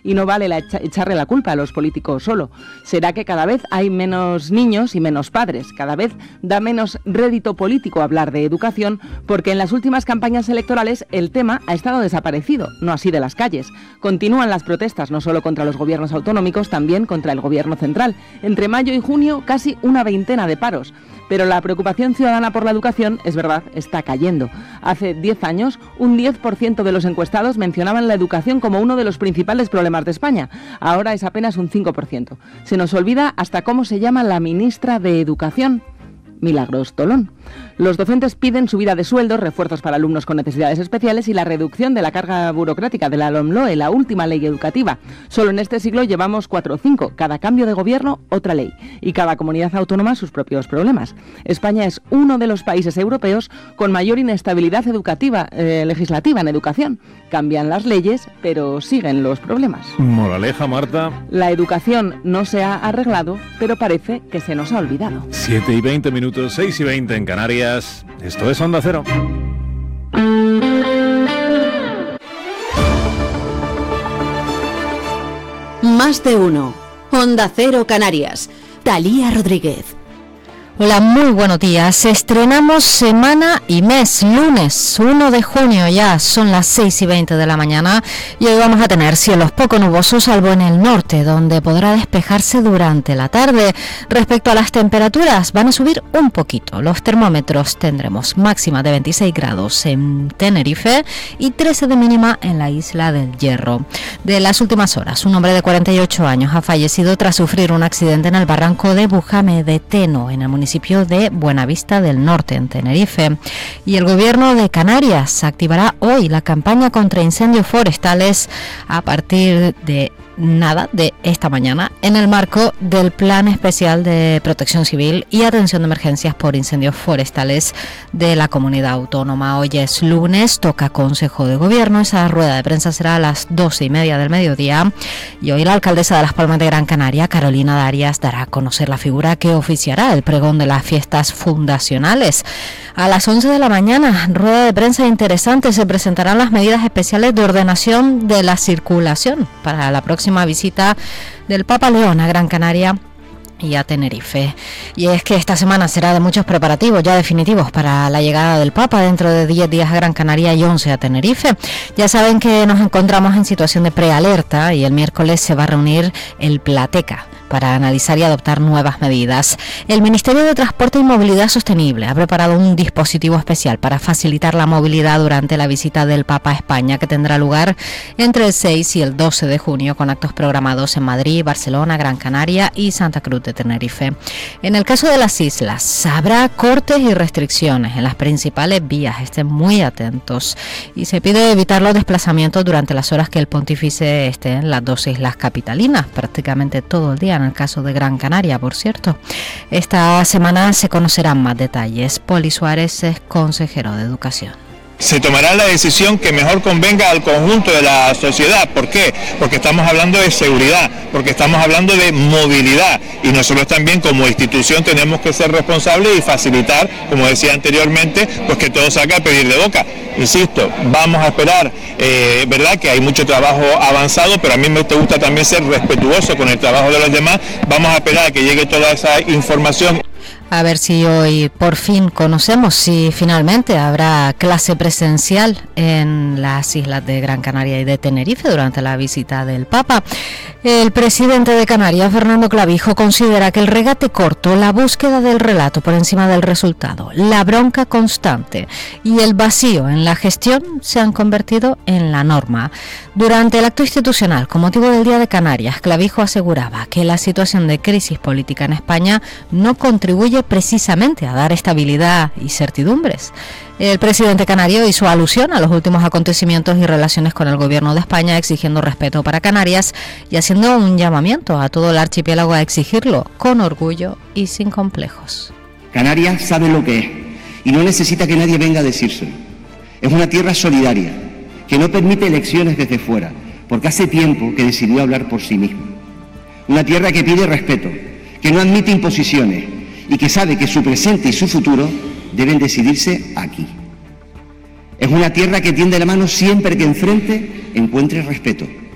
y no vale echarle la culpa a los políticos solo. Será que cada vez hay menos niños y menos padres, cada vez da menos rédito político hablar de educación, porque en las últimas campañas electorales el tema ha estado desaparecido, no así de las calles. Continúan las protestas no solo contra los gobiernos autonómicos, también contra el gobierno central. Entre mayo y junio casi una veintena de paros. Pero la preocupación ciudadana por la educación, es verdad, está cayendo. Hace 10 años, un 10% de los encuestados mencionaban la educación como uno de los principales problemas de España. Ahora es apenas un 5%. Se nos olvida hasta cómo se llama la ministra de Educación. Milagros Tolón. Los docentes piden subida de sueldos, refuerzos para alumnos con necesidades especiales y la reducción de la carga burocrática de la LOMLOE, la última ley educativa. Solo en este siglo llevamos 4 o 5. Cada cambio de gobierno, otra ley. Y cada comunidad autónoma sus propios problemas. España es uno de los países europeos con mayor inestabilidad educativa, legislativa en educación. Cambian las leyes, pero siguen los problemas. Moraleja, Marta. La educación no se ha arreglado, pero parece que se nos ha olvidado. 7:20 minutos, 6:20 en Canarias. Esto es Onda Cero. Más de uno. Onda Cero Canarias. Talía Rodríguez. Hola, muy buenos días. Estrenamos semana y mes, lunes 1 de junio ya, son las 6:20 de la mañana y hoy vamos a tener cielos poco nubosos, salvo en el norte, donde podrá despejarse durante la tarde. Respecto a las temperaturas, van a subir un poquito. Los termómetros tendremos máxima de 26 grados en Tenerife y 13 de mínima en la isla del Hierro. De las últimas horas, un hombre de 48 años ha fallecido tras sufrir un accidente en el barranco de Bujame de Teno, en el municipio de Buenavista del Norte, en Tenerife. Y el gobierno de Canarias activará hoy la campaña contra incendios forestales a partir de esta mañana, en el marco del Plan Especial de Protección Civil y Atención de Emergencias por Incendios Forestales de la Comunidad Autónoma. Hoy es lunes, toca Consejo de Gobierno. Esa rueda de prensa será a las 12:30 del mediodía. Y hoy la alcaldesa de Las Palmas de Gran Canaria, Carolina Darias, dará a conocer la figura que oficiará el pregón de las fiestas fundacionales. A las 11 de la mañana, rueda de prensa interesante, se presentarán las medidas especiales de ordenación de la circulación para la próxima visita del Papa León a Gran Canaria y a Tenerife. Y es que esta semana será de muchos preparativos ya definitivos para la llegada del Papa, dentro de 10 días a Gran Canaria y 11 a Tenerife. Ya saben que nos encontramos en situación de prealerta y el miércoles se va a reunir el Plateca para analizar y adoptar nuevas medidas. El Ministerio de Transporte y Movilidad Sostenible ha preparado un dispositivo especial para facilitar la movilidad durante la visita del Papa a España, que tendrá lugar entre el 6 y el 12 de junio, con actos programados en Madrid, Barcelona, Gran Canaria y Santa Cruz de Tenerife. En el caso de las islas, habrá cortes y restricciones en las principales vías. Estén muy atentos. Y se pide evitar los desplazamientos durante las horas que el pontífice esté en las 2 islas capitalinas, prácticamente todo el día, en el caso de Gran Canaria, por cierto. Esta semana se conocerán más detalles. Poli Suárez es consejero de Educación. Se tomará la decisión que mejor convenga al conjunto de la sociedad. ¿Por qué? Porque estamos hablando de seguridad, porque estamos hablando de movilidad, y nosotros también como institución tenemos que ser responsables y facilitar, como decía anteriormente, pues que todo salga a pedir de boca. Insisto, vamos a esperar, verdad que hay mucho trabajo avanzado, pero a mí me gusta también ser respetuoso con el trabajo de los demás. Vamos a esperar a que llegue toda esa información. A ver si hoy por fin conocemos si finalmente habrá clase presencial en las islas de Gran Canaria y de Tenerife durante la visita del Papa. El presidente de Canarias, Fernando Clavijo, considera que el regate corto, la búsqueda del relato por encima del resultado, la bronca constante y el vacío en la gestión se han convertido en la norma. Durante el acto institucional con motivo del Día de Canarias, Clavijo aseguraba que la situación de crisis política en España no contribuye precisamente a dar estabilidad y certidumbres. El presidente canario hizo alusión a los últimos acontecimientos y relaciones con el gobierno de España, exigiendo respeto para Canarias y haciendo un llamamiento a todo el archipiélago a exigirlo con orgullo y sin complejos. Canarias sabe lo que es y no necesita que nadie venga a decírselo. Es una tierra solidaria que no permite elecciones desde fuera, porque hace tiempo que decidió hablar por sí misma. Una tierra que pide respeto, que no admite imposiciones y que sabe que su presente y su futuro deben decidirse aquí. Es una tierra que tiende la mano siempre que enfrente encuentre respeto.